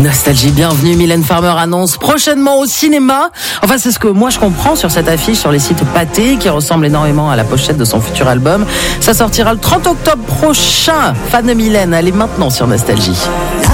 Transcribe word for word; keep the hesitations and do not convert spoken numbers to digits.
Nostalgie, bienvenue. Mylène Farmer annonce prochainement au cinéma. Enfin, c'est ce que moi je comprends sur cette affiche sur les sites Pathé, qui ressemble énormément à la pochette de son futur album. Ça sortira le trente octobre prochain. Fan de Mylène, allez maintenant sur Nostalgie.